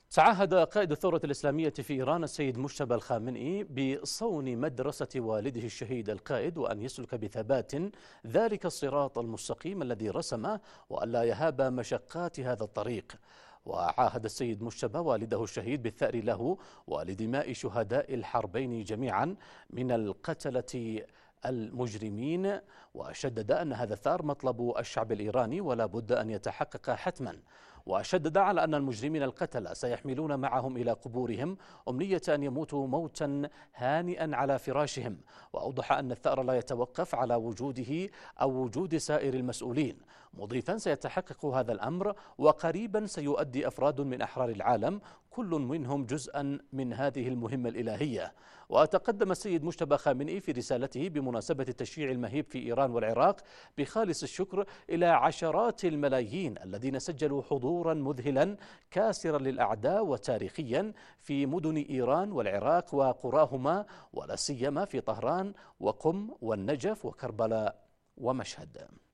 تعهد قائد الثورة الإسلامية في إيران السيد مجتبى الخامنئي بصون مدرسة والده الشهيد القائد، وأن يسلك بثبات ذلك الصراط المستقيم الذي رسمه، وألا يهاب مشقات هذا الطريق. وعاهد السيد مجتبى والده الشهيد بالثأر له ولدماء شهداء الحربين جميعا من القتلة المجرمين، وشدد أن هذا الثأر مطلب الشعب الإيراني ولا بد أن يتحقق حتما. وشدد على أن المجرمين القتلة سيحملون معهم إلى قبورهم أمنية أن يموتوا موتا هانئا على فراشهم. وأوضح أن الثأر لا يتوقف على وجوده أو وجود سائر المسؤولين، مضيفا سيتحقق هذا الأمر وقريبا سيؤدي أفراد من أحرار العالم كل منهم جزءا من هذه المهمة الإلهية. وتقدم السيد مجتبى خامنئي في رسالته بمناسبة التشييع المهيب في إيران والعراق بخالص الشكر إلى عشرات الملايين الذين سجلوا حضورا مذهلا كاسرا للأعداء وتاريخيا في مدن إيران والعراق وقراهما، ولا سيما في طهران وقم والنجف وكربلاء ومشهد.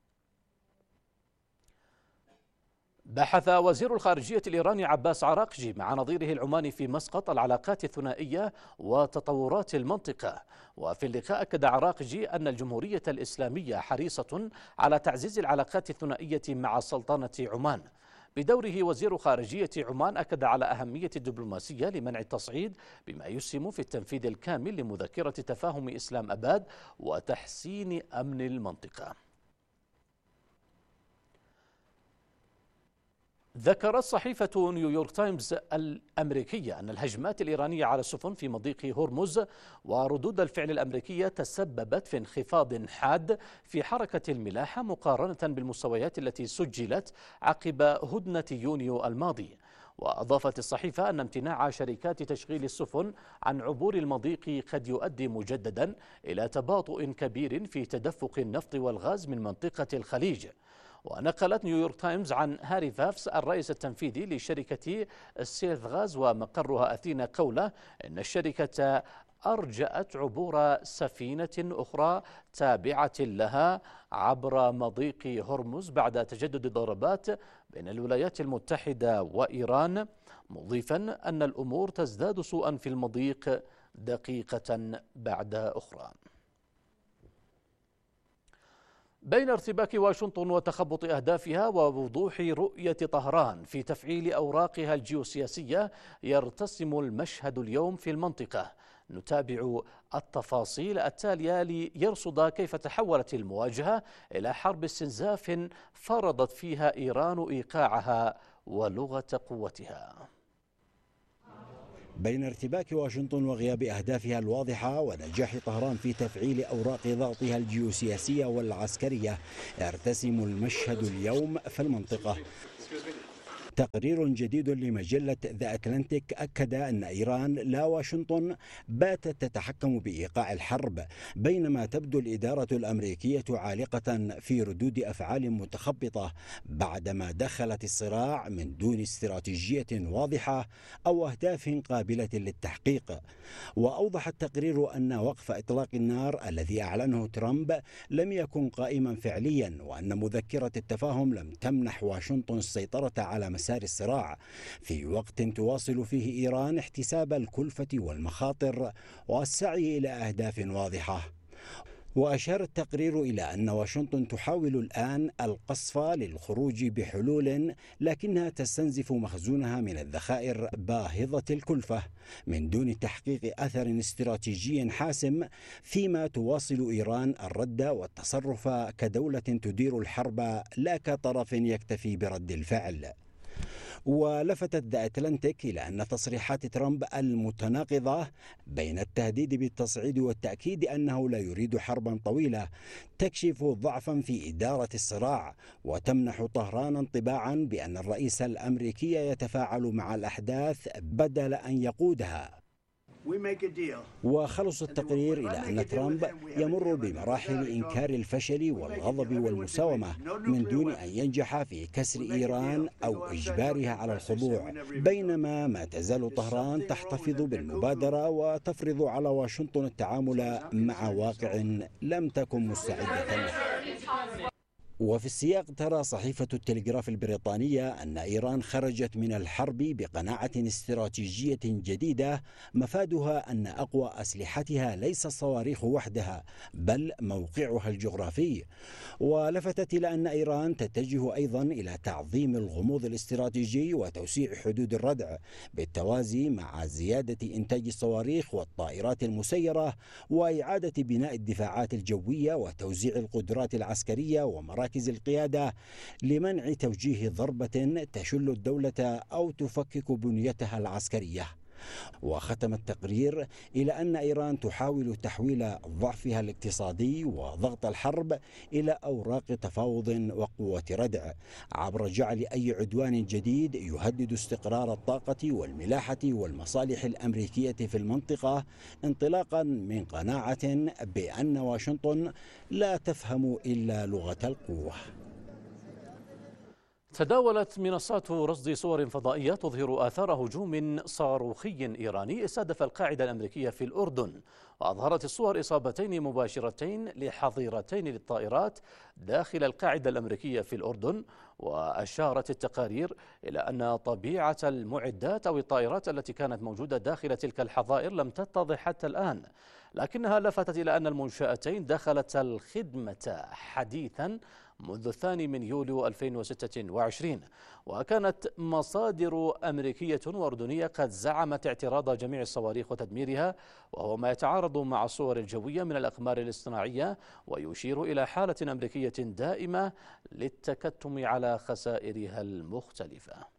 بحث وزير الخارجية الإيراني عباس عراقجي مع نظيره العماني في مسقط العلاقات الثنائية وتطورات المنطقة. وفي اللقاء أكد عراقجي أن الجمهورية الإسلامية حريصة على تعزيز العلاقات الثنائية مع سلطنة عمان. بدوره وزير خارجية عمان أكد على أهمية الدبلوماسية لمنع التصعيد بما يسهم في التنفيذ الكامل لمذكرة تفاهم إسلام أباد وتحسين أمن المنطقة. ذكرت صحيفة نيويورك تايمز الأمريكية أن الهجمات الإيرانية على السفن في مضيق هرمز وردود الفعل الأمريكية تسببت في انخفاض حاد في حركة الملاحة مقارنة بالمستويات التي سجلت عقب هدنة يونيو الماضي. وأضافت الصحيفة أن امتناع شركات تشغيل السفن عن عبور المضيق قد يؤدي مجددا إلى تباطؤ كبير في تدفق النفط والغاز من منطقة الخليج. ونقلت نيويورك تايمز عن هاري فافس الرئيس التنفيذي لشركة سيث غاز ومقرها أثينا قوله إن الشركة أرجأت عبور سفينة أخرى تابعة لها عبر مضيق هرمز بعد تجدد الضربات بين الولايات المتحدة وإيران، مضيفا أن الأمور تزداد سوءا في المضيق دقيقة بعد أخرى. بين ارتباك واشنطن وتخبط أهدافها ووضوح رؤية طهران في تفعيل أوراقها الجيوسياسية يرتسم المشهد اليوم في المنطقة. نتابع التفاصيل التالية ليرصد كيف تحولت المواجهة إلى حرب استنزاف فرضت فيها إيران إيقاعها ولغة قوتها. بين ارتباك واشنطن وغياب أهدافها الواضحة ونجاح طهران في تفعيل أوراق ضغطها الجيوسياسية والعسكرية يرتسم المشهد اليوم في المنطقة. تقرير جديد لمجلة ذا أتلانتيك أكد أن إيران لا واشنطن باتت تتحكم بإيقاع الحرب، بينما تبدو الإدارة الأمريكية عالقة في ردود أفعال متخبطة بعدما دخلت الصراع من دون استراتيجية واضحة أو أهداف قابلة للتحقيق. وأوضح التقرير أن وقف إطلاق النار الذي أعلنه ترامب لم يكن قائما فعليا، وأن مذكرة التفاهم لم تمنح واشنطن السيطرة على مسار الصراع، في وقت تواصل فيه إيران احتساب الكلفة والمخاطر والسعي إلى أهداف واضحة. وأشار التقرير إلى أن واشنطن تحاول الآن القصف للخروج بحلول، لكنها تستنزف مخزونها من الذخائر باهظة الكلفة من دون تحقيق أثر استراتيجي حاسم، فيما تواصل إيران الرد والتصرف كدولة تدير الحرب لا كطرف يكتفي برد الفعل. ولفتت ذا أتلانتيك إلى أن تصريحات ترامب المتناقضة بين التهديد بالتصعيد والتأكيد أنه لا يريد حربا طويلة تكشف ضعفا في إدارة الصراع، وتمنح طهران انطباعا بأن الرئيس الأمريكي يتفاعل مع الأحداث بدل أن يقودها. وخلص التقرير إلى أن ترامب يمر بمراحل إنكار الفشل والغضب والمساومة من دون أن ينجح في كسر إيران أو إجبارها على الخضوع، بينما ما تزال طهران تحتفظ بالمبادرة وتفرض على واشنطن التعامل مع واقع لم تكن مستعدة له. وفي السياق ترى صحيفة التلغراف البريطانية أن إيران خرجت من الحرب بقناعة استراتيجية جديدة مفادها أن أقوى أسلحتها ليس الصواريخ وحدها بل موقعها الجغرافي، ولفتت إلى أن إيران تتجه أيضا إلى تعظيم الغموض الاستراتيجي وتوسيع حدود الردع بالتوازي مع زيادة إنتاج الصواريخ والطائرات المسيرة وإعادة بناء الدفاعات الجوية وتوزيع القدرات العسكرية ومراكز القيادة لمنع توجيه ضربة تشل الدولة أو تفكك بنيتها العسكرية. وختم التقرير إلى أن إيران تحاول تحويل ضعفها الاقتصادي وضغط الحرب إلى أوراق تفاوض وقوة ردع عبر جعل أي عدوان جديد يهدد استقرار الطاقة والملاحة والمصالح الأمريكية في المنطقة، انطلاقا من قناعة بأن واشنطن لا تفهم إلا لغة القوة. تداولت منصات رصد صور فضائية تظهر آثار هجوم صاروخي إيراني استهدف القاعدة الأمريكية في الأردن، وأظهرت الصور إصابتين مباشرتين لحظيرتين للطائرات داخل القاعدة الأمريكية في الأردن. وأشارت التقارير إلى أن طبيعة المعدات أو الطائرات التي كانت موجودة داخل تلك الحظائر لم تتضح حتى الآن، لكنها لفتت إلى أن المنشأتين دخلت الخدمة حديثا منذ 2 يوليو 2026، وكانت مصادر أمريكية وأردنية قد زعمت اعتراض جميع الصواريخ وتدميرها، وهو ما يتعارض مع الصور الجوية من الأقمار الاصطناعية ويشير إلى حالة أمريكية دائمة للتكتم على خسائرها المختلفة.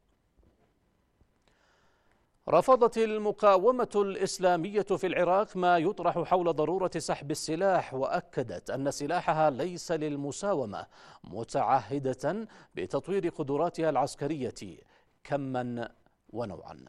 رفضت المقاومة الإسلامية في العراق ما يطرح حول ضرورة سحب السلاح، وأكدت أن سلاحها ليس للمساومة، متعهدة بتطوير قدراتها العسكرية كما ونوعا.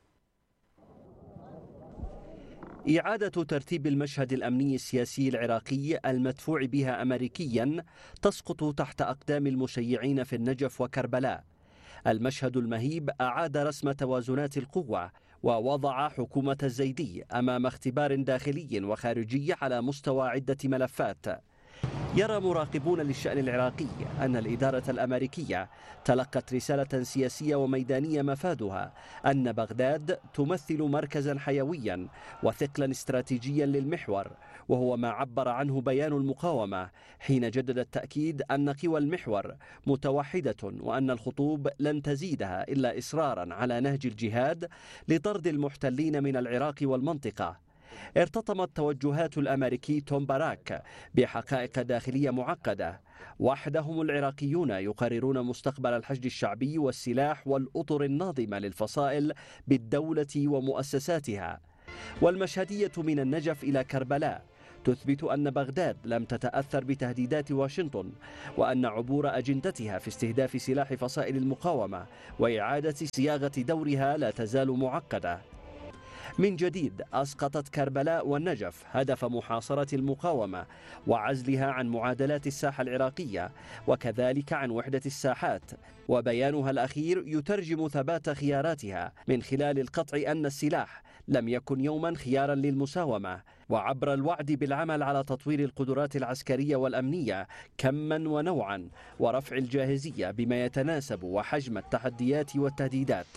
إعادة ترتيب المشهد الأمني السياسي العراقي المدفوع بها أمريكيا تسقط تحت أقدام المشيعين في النجف وكربلاء. المشهد المهيب أعاد رسم توازنات القوة ووضع حكومة الزيدي أمام اختبار داخلي وخارجي على مستوى عدة ملفات. يرى مراقبون للشأن العراقي أن الإدارة الأمريكية تلقت رسالة سياسية وميدانية مفادها أن بغداد تمثل مركزا حيويا وثقلا استراتيجيا للمحور، وهو ما عبر عنه بيان المقاومة حين جدد التأكيد أن قوى المحور متوحدة وأن الخطوب لن تزيدها إلا إصرارا على نهج الجهاد لطرد المحتلين من العراق والمنطقة. ارتطمت توجهات الأمريكي توم باراك بحقائق داخلية معقدة. وحدهم العراقيون يقررون مستقبل الحشد الشعبي والسلاح والأطر الناظمة للفصائل بالدولة ومؤسساتها. والمشهدية من النجف إلى كربلاء تثبت أن بغداد لم تتأثر بتهديدات واشنطن، وأن عبور أجندتها في استهداف سلاح فصائل المقاومة وإعادة صياغة دورها لا تزال معقدة. من جديد أسقطت كربلاء والنجف هدف محاصرة المقاومة وعزلها عن معادلات الساحة العراقية وكذلك عن وحدة الساحات، وبيانها الأخير يترجم ثبات خياراتها من خلال القطع أن السلاح لم يكن يوما خيارا للمساومة، وعبر الوعد بالعمل على تطوير القدرات العسكرية والأمنية كما ونوعا ورفع الجاهزية بما يتناسب وحجم التحديات والتهديدات.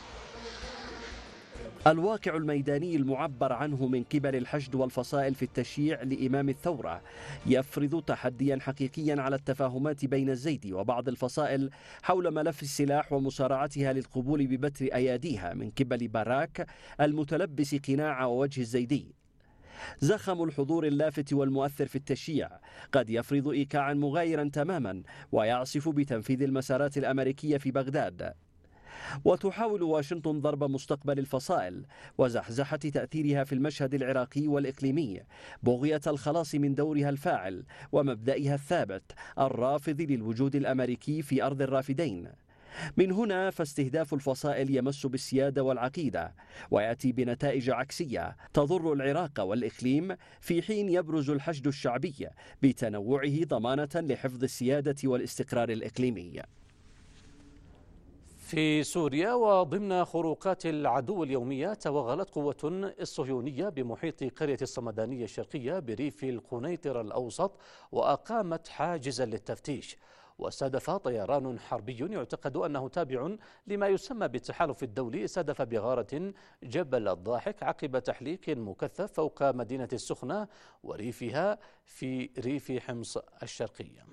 الواقع الميداني المعبر عنه من قبل الحشد والفصائل في التشييع لإمام الثورة يفرض تحديا حقيقيا على التفاهمات بين الزيدي وبعض الفصائل حول ملف السلاح ومسارعتها للقبول ببتر أياديها من قبل باراك المتلبس قناع ووجه الزيدي. زخم الحضور اللافت والمؤثر في التشييع قد يفرض إيقاعا مغايرا تماما ويعصف بتنفيذ المسارات الأمريكية في بغداد. وتحاول واشنطن ضرب مستقبل الفصائل وزحزحة تأثيرها في المشهد العراقي والإقليمي بغية الخلاص من دورها الفاعل ومبدئها الثابت الرافض للوجود الأمريكي في أرض الرافدين. من هنا فاستهداف الفصائل يمس بالسيادة والعقيدة ويأتي بنتائج عكسية تضر العراق والإقليم، في حين يبرز الحشد الشعبي بتنوعه ضمانة لحفظ السيادة والاستقرار الإقليمي. في سوريا وضمن خروقات العدو اليومية توغلت قوة الصهيونية بمحيط قرية الصمدانية الشرقية بريف القنيطرة الأوسط وأقامت حاجزا للتفتيش. واستهدف طيران حربي يعتقد أنه تابع لما يسمى بالتحالف الدولي استهدف بغارة جبل الضاحك عقب تحليق مكثف فوق مدينة السخنة وريفها في ريف حمص الشرقية.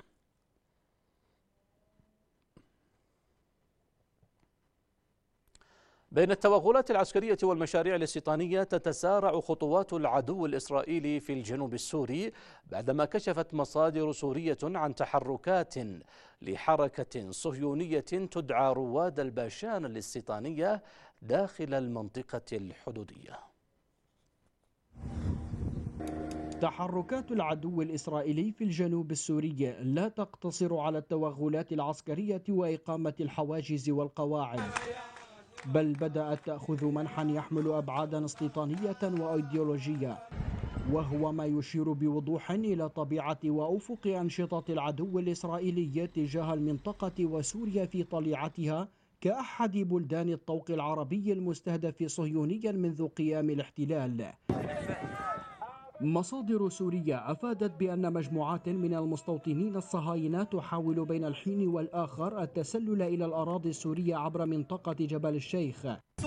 بين التوغلات العسكرية والمشاريع الاستيطانية تتسارع خطوات العدو الإسرائيلي في الجنوب السوري بعدما كشفت مصادر سورية عن تحركات لحركة صهيونية تدعى رواد الباشان الاستيطانية داخل المنطقة الحدودية. تحركات العدو الإسرائيلي في الجنوب السوري لا تقتصر على التوغلات العسكرية وإقامة الحواجز والقواعد، بل بدأت تأخذ منحا يحمل أبعادا استيطانية وأيديولوجية، وهو ما يشير بوضوح إلى طبيعة وأفق أنشطة العدو الإسرائيلي تجاه المنطقة وسوريا في طليعتها كأحد بلدان الطوق العربي المستهدف صهيونيا منذ قيام الاحتلال. مصادر سورية أفادت بأن مجموعات من المستوطنين الصهاينة تحاول بين الحين والآخر التسلل إلى الأراضي السورية عبر منطقة جبل الشيخ،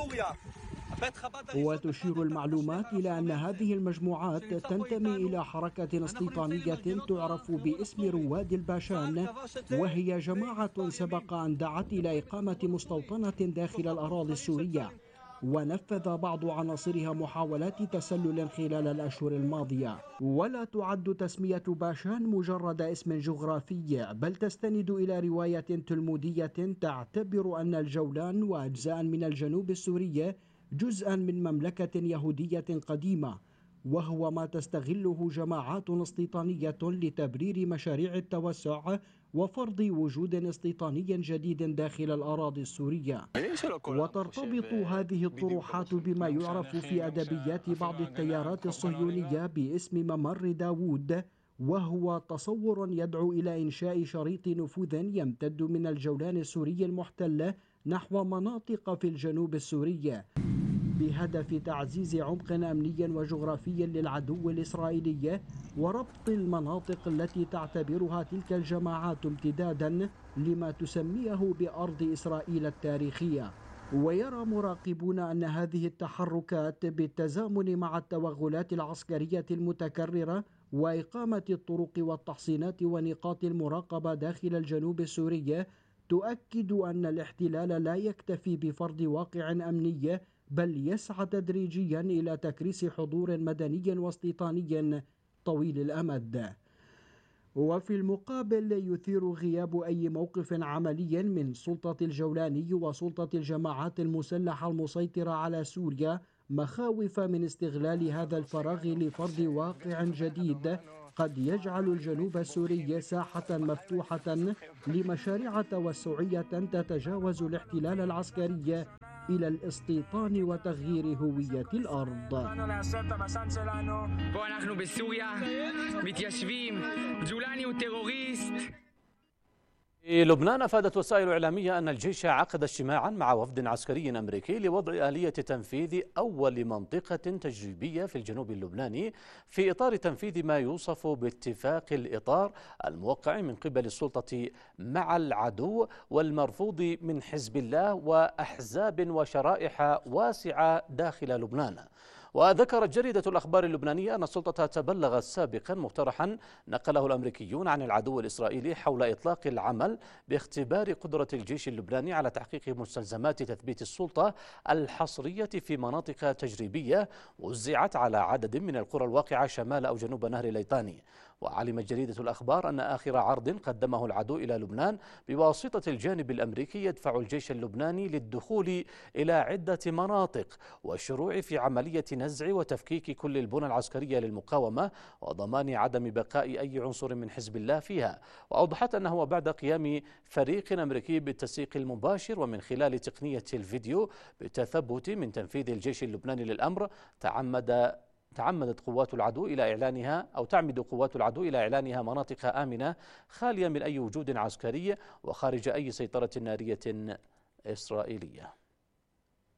وتشير المعلومات إلى أن هذه المجموعات تنتمي إلى حركة استيطانية تعرف باسم رواد الباشان، وهي جماعة سبق أن دعت إلى إقامة مستوطنة داخل الأراضي السورية، ونفذ بعض عناصرها محاولات تسلل خلال الأشهر الماضية. ولا تعد تسمية باشان مجرد اسم جغرافي، بل تستند إلى رواية تلمودية تعتبر أن الجولان وأجزاء من الجنوب السوري جزءا من مملكة يهودية قديمة، وهو ما تستغله جماعات استيطانية لتبرير مشاريع التوسع وفرض وجود استيطاني جديد داخل الأراضي السورية. وترتبط هذه الطروحات بما يعرف في أدبيات بعض التيارات الصهيونية باسم ممر داوود، وهو تصور يدعو إلى إنشاء شريط نفوذ يمتد من الجولان السوري المحتل نحو مناطق في الجنوب السوري، بهدف تعزيز عمق أمني وجغرافي للعدو الإسرائيلي وربط المناطق التي تعتبرها تلك الجماعات امتدادا لما تسميه بأرض إسرائيل التاريخية. ويرى مراقبون أن هذه التحركات بالتزامن مع التوغلات العسكرية المتكررة وإقامة الطرق والتحصينات ونقاط المراقبة داخل الجنوب السوري تؤكد أن الاحتلال لا يكتفي بفرض واقع أمني، بل يسعى تدريجيا إلى تكريس حضور مدني واستيطاني طويل الأمد. وفي المقابل يثير غياب أي موقف عملي من سلطة الجولاني وسلطة الجماعات المسلحة المسيطرة على سوريا مخاوف من استغلال هذا الفراغ لفرض واقع جديد قد يجعل الجنوب السوري ساحة مفتوحة لمشاريع توسعية تتجاوز الاحتلال العسكري إلى الاستيطان وتغيير هوية الأرض. في لبنان أفادت وسائل إعلامية أن الجيش عقد اجتماعا مع وفد عسكري أمريكي لوضع آلية تنفيذ أول منطقة تجريبية في الجنوب اللبناني في إطار تنفيذ ما يوصف باتفاق الإطار الموقع من قبل السلطة مع العدو والمرفوض من حزب الله وأحزاب وشرائح واسعة داخل لبنان. وذكرت جريدة الأخبار اللبنانية أن السلطة تبلغت سابقا مقترحا نقله الأمريكيون عن العدو الإسرائيلي حول إطلاق العمل باختبار قدرة الجيش اللبناني على تحقيق مستلزمات تثبيت السلطة الحصرية في مناطق تجريبية وزعت على عدد من القرى الواقعة شمال أو جنوب نهر ليطاني. وعلمت جريدة الأخبار أن آخر عرض قدمه العدو إلى لبنان بواسطة الجانب الأمريكي يدفع الجيش اللبناني للدخول إلى عدة مناطق والشروع في عملية نزع وتفكيك كل البنى العسكرية للمقاومة وضمان عدم بقاء أي عنصر من حزب الله فيها. وأوضحت أنه بعد قيام فريق أمريكي بالتسييق المباشر ومن خلال تقنية الفيديو بالتثبت من تنفيذ الجيش اللبناني للأمر تعمد قوات العدو إلى إعلانها مناطق آمنة خالية من أي وجود عسكري وخارج أي سيطرة نارية إسرائيلية.